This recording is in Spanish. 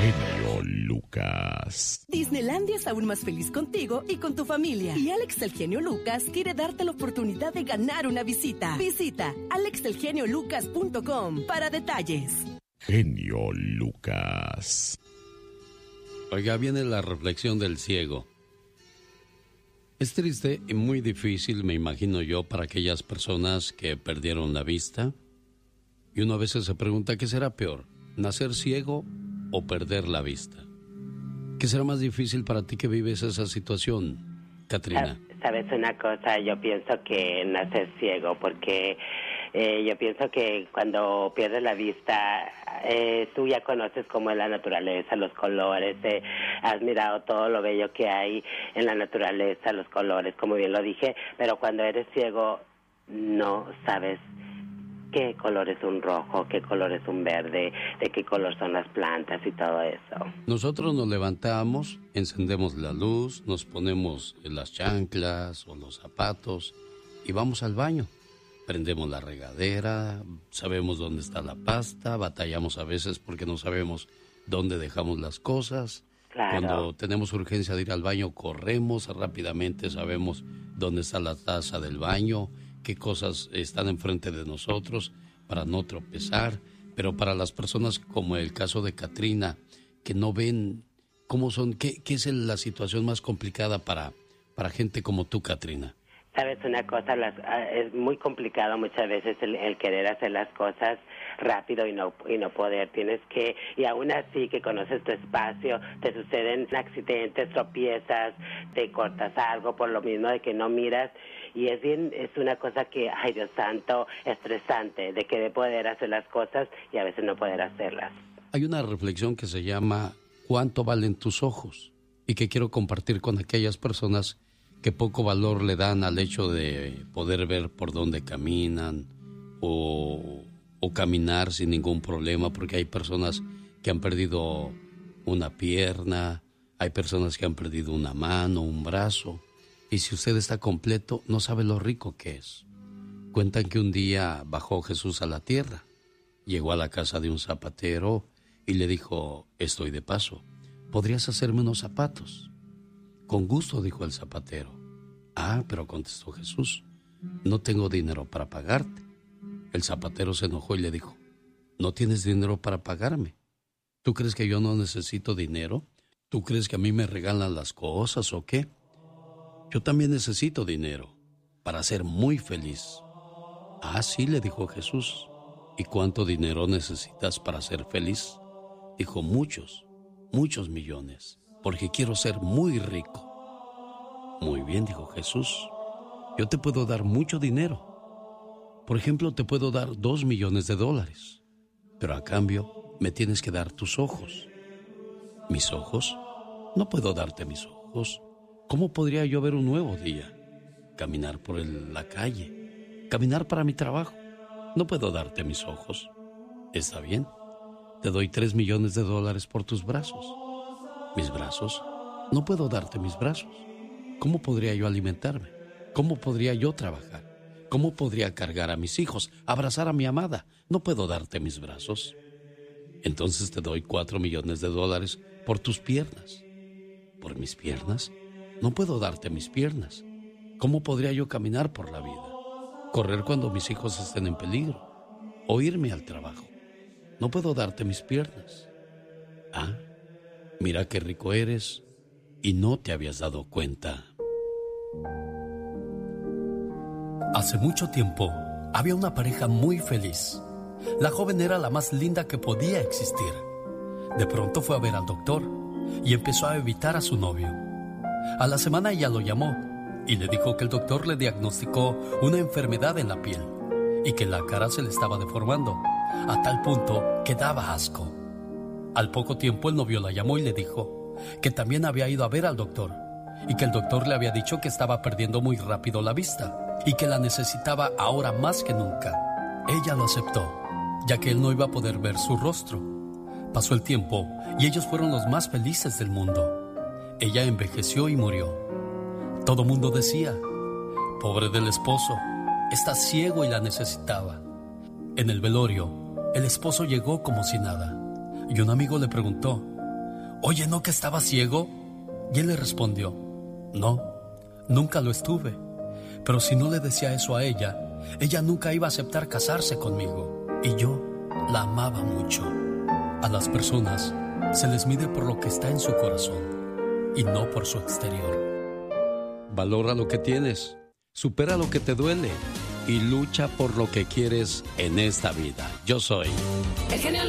genio Lucas. Disneylandia es aún más feliz contigo y con tu familia. Y Alex el genio Lucas quiere darte la oportunidad de ganar una visita. Visita alexelgeniolucas.com para detalles. Genio Lucas. Oiga, viene la reflexión del ciego. Es triste y muy difícil, me imagino yo, para aquellas personas que perdieron la vista. Y uno a veces se pregunta, ¿qué será peor? ¿Nacer ciego o perder la vista? ¿Qué será más difícil para ti que vives esa situación, Katrina? Sabes una cosa, yo pienso que nacer ciego, porque yo pienso que cuando pierdes la vista, tú ya conoces cómo es la naturaleza, los colores, has mirado todo lo bello que hay en la naturaleza, los colores, como bien lo dije, pero cuando eres ciego no sabes qué color es un rojo, qué color es un verde, de qué color son las plantas y todo eso. Nosotros nos levantamos, encendemos la luz, nos ponemos las chanclas o los zapatos y vamos al baño. Prendemos la regadera, sabemos dónde está la pasta, batallamos a veces porque no sabemos dónde dejamos las cosas. Claro. Cuando tenemos urgencia de ir al baño, corremos rápidamente, sabemos dónde está la taza del baño, qué cosas están enfrente de nosotros para no tropezar. Pero para las personas como el caso de Katrina, que no ven cómo son, ¿qué es la situación más complicada para gente como tú, Katrina? Sabes una cosa, es muy complicado muchas veces el querer hacer las cosas rápido y no poder. Tienes que, y aún así que conoces tu espacio, te suceden accidentes, tropiezas, te cortas algo por lo mismo de que no miras. Y es una cosa que, ay Dios santo, estresante, de querer poder hacer las cosas y a veces no poder hacerlas. Hay una reflexión que se llama ¿cuánto valen tus ojos? Y que quiero compartir con aquellas personas que poco valor le dan al hecho de poder ver por dónde caminan o caminar sin ningún problema, porque hay personas que han perdido una pierna, hay personas que han perdido una mano, un brazo, y si usted está completo, no sabe lo rico que es. Cuentan que un día bajó Jesús a la tierra, llegó a la casa de un zapatero y le dijo, estoy de paso, ¿podrías hacerme unos zapatos? Con gusto, dijo el zapatero. Ah, pero contestó Jesús, no tengo dinero para pagarte. El zapatero se enojó y le dijo, ¿no tienes dinero para pagarme? ¿Tú crees que yo no necesito dinero? ¿Tú crees que a mí me regalan las cosas o qué? Yo también necesito dinero para ser muy feliz. Ah, sí, le dijo Jesús. ¿Y cuánto dinero necesitas para ser feliz? Dijo, muchos millones, porque quiero ser muy rico. Muy bien, dijo Jesús, yo te puedo dar mucho dinero. Por ejemplo, te puedo dar $2 millones, pero a cambio me tienes que dar tus ojos. ¿Mis ojos? No puedo darte mis ojos. ¿Cómo podría yo ver un nuevo día? Caminar por la calle, caminar para mi trabajo. No puedo darte mis ojos. Está bien, te doy $3 millones por tus brazos. ¿Mis brazos? No puedo darte mis brazos. ¿Cómo podría yo alimentarme? ¿Cómo podría yo trabajar? ¿Cómo podría cargar a mis hijos, abrazar a mi amada? No puedo darte mis brazos. Entonces te doy $4 millones por tus piernas. ¿Por mis piernas? No puedo darte mis piernas. ¿Cómo podría yo caminar por la vida? Correr cuando mis hijos estén en peligro. O irme al trabajo. No puedo darte mis piernas. Ah, mira qué rico eres y no te habías dado cuenta. Hace mucho tiempo, había una pareja muy feliz. La joven era la más linda que podía existir. De pronto fue a ver al doctor y empezó a evitar a su novio. A la semana ella lo llamó y le dijo que el doctor le diagnosticó una enfermedad en la piel y que la cara se le estaba deformando, a tal punto que daba asco. Al poco tiempo el novio la llamó y le dijo que también había ido a ver al doctor y que el doctor le había dicho que estaba perdiendo muy rápido la vista y que la necesitaba ahora más que nunca. Ella lo aceptó, ya que él no iba a poder ver su rostro. Pasó el tiempo y ellos fueron los más felices del mundo. Ella envejeció y murió. Todo mundo decía, pobre del esposo, está ciego y la necesitaba. En el velorio, el esposo llegó como si nada y un amigo le preguntó, oye, ¿no que estaba ciego? Y él le respondió, no, nunca lo estuve. Pero si no le decía eso a ella, ella nunca iba a aceptar casarse conmigo. Y yo la amaba mucho. A las personas se les mide por lo que está en su corazón y no por su exterior. Valora lo que tienes, supera lo que te duele y lucha por lo que quieres en esta vida. Yo soy el genio